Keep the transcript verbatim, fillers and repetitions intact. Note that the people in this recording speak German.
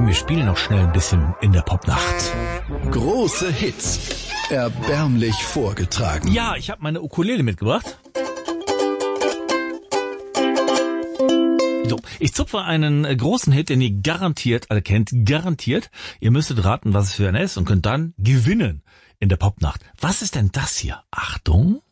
Komm, wir spielen noch schnell ein bisschen in der Popnacht. Große Hits. Erbärmlich vorgetragen. Ja, ich habe meine Ukulele mitgebracht. So, ich zupfe einen äh, großen Hit, den ihr garantiert alle kennt. Garantiert. Ihr müsstet raten, was es für einer ist und könnt dann gewinnen in der Popnacht. Was ist denn das hier? Achtung.